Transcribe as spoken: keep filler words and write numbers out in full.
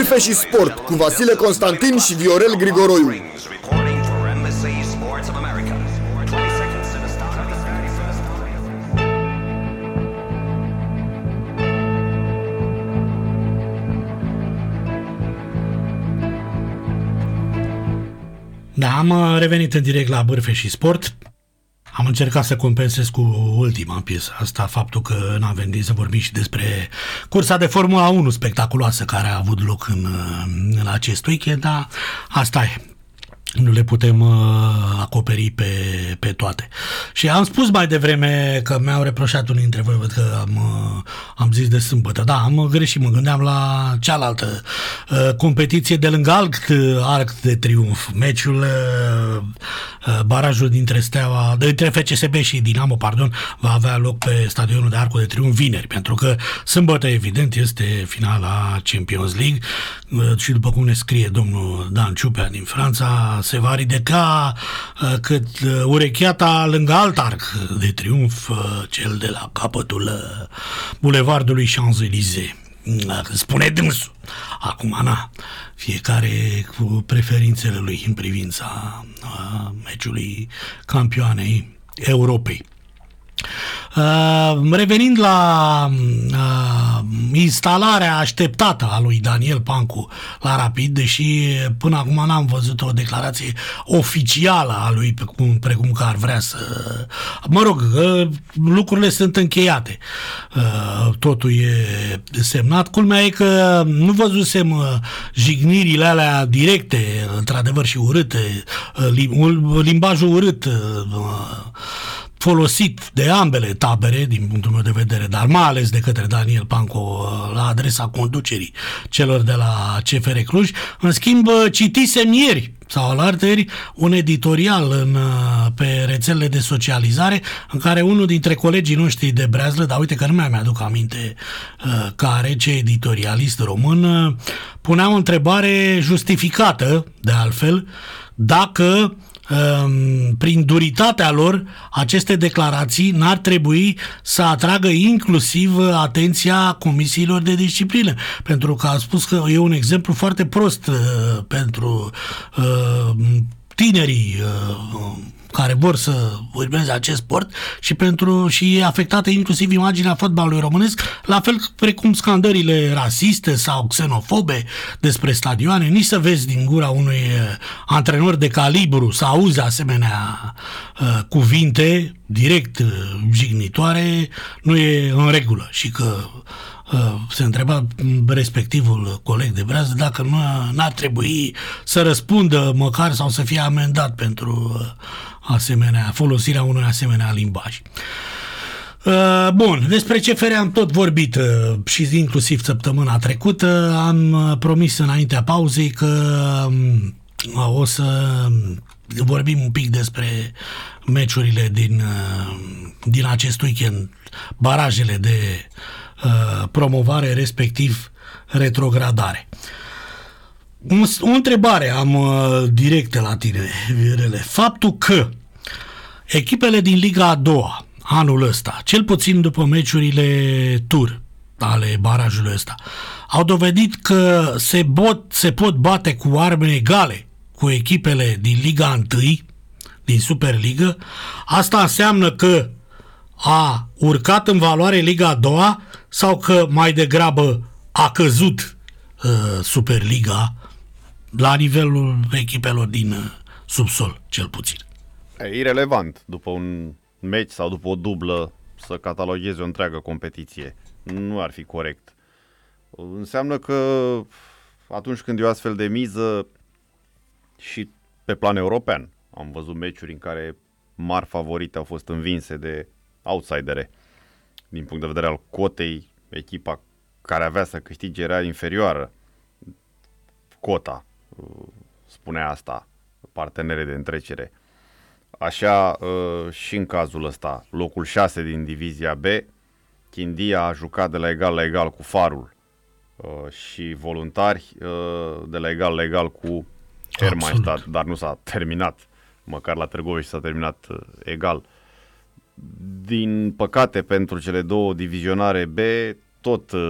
Bârfe și Sport cu Vasile Constantin și Viorel Grigoroiu. Da, am revenit în direct la Bârfe și Sport. Am încercat să compensez cu ultima piesă asta faptul că n-am venit să vorbim și despre cursa de Formula unu spectaculoasă care a avut loc în, în acest weekend, dar asta e. Nu le putem uh, acoperi pe, pe toate. Și am spus mai devreme că mi-au reproșat unii dintre voi, văd că am, uh, am zis de sâmbătă. Da, am greșit, mă gândeam la cealaltă uh, competiție de lângă alt uh, Arc de Triunf. Meciul, uh, uh, barajul dintre Steaua, dintre F C S B și Dinamo, pardon, va avea loc pe stadionul de Arcul de Triunf vineri, pentru că sâmbătă, evident, este finala Champions League uh, și după cum ne scrie domnul Dan Ciupea din Franța, se va ridica uh, cât uh, urecheata lângă alt Arc de Triunf, uh, cel de la capătul uh, bulevardului Champs-Élysées. Uh, spune dânsul. Acum, na, fiecare cu preferințele lui în privința uh, meciului campioanei Europei. Uh, revenind la uh, instalarea așteptată a lui Daniel Pancu la Rapid, deși până acum n-am văzut o declarație oficială a lui precum, precum că ar vrea să... Mă rog, uh, lucrurile sunt încheiate. Uh, totul e semnat. Culmea e că nu văzusem uh, jignirile alea directe, într-adevăr și urâte, uh, limbajul urât, uh, folosit de ambele tabere, din punctul meu de vedere, dar mai ales de către Daniel Pancu la adresa conducerii celor de la C F R Cluj. În schimb, citisem ieri sau alaltăieri un editorial în, pe rețelele de socializare în care unul dintre colegii noștri de breazlă, dar uite că nu mai mi-aduc aminte uh, care, ce editorialist român, uh, punea o întrebare justificată, de altfel, dacă prin duritatea lor, aceste declarații n-ar trebui să atragă inclusiv atenția comisiilor de disciplină, pentru că a spus că e un exemplu foarte prost uh, pentru uh, tinerii uh, care vor să urmeze acest sport și pentru și e afectată inclusiv imaginea fotbalului românesc, la fel precum scandările rasiste sau xenofobe despre stadioane. Nici să vezi din gura unui antrenor de calibru să auzi asemenea uh, cuvinte direct uh, jignitoare, nu e în regulă. Și că uh, se întreba respectivul coleg de brează dacă nu n-ar trebui să răspundă măcar sau să fie amendat pentru uh, asemenea, folosirea unui asemenea limbaj. Uh, bun, despre C F R am tot vorbit uh, și inclusiv săptămâna trecută. Am uh, promis înaintea pauzei că uh, o să vorbim un pic despre meciurile din, uh, din acest weekend, barajele de uh, promovare, respectiv retrogradare. O întrebare am uh, directă la tine, Virele. Faptul că echipele din Liga a doua anul ăsta, cel puțin după meciurile tur ale barajului ăsta, au dovedit că se, bot, se pot bate cu arme egale cu echipele din Liga unu, din Superligă, asta înseamnă că a urcat în valoare Liga a doua sau că mai degrabă a căzut uh, Superliga la nivelul echipelor din uh, subsol, cel puțin. E irelevant după un meci sau după o dublă să cataloghezi o întreagă competiție. Nu ar fi corect. Înseamnă că atunci când e o astfel de miză și pe plan european, am văzut meciuri în care mari favorite au fost învinse de outsidere. Din punct de vedere al cotei, echipa care avea să câștige era inferioară. Cota spunea asta, partenere de întrecere. Așa și în cazul ăsta, locul șase din divizia B, Chindia a jucat de la egal la egal cu Farul și Voluntari de la egal la egal cu Hermannstadt, dar nu s-a terminat, măcar la Târgoviște s-a terminat egal. Din păcate pentru cele două divizionare B, tot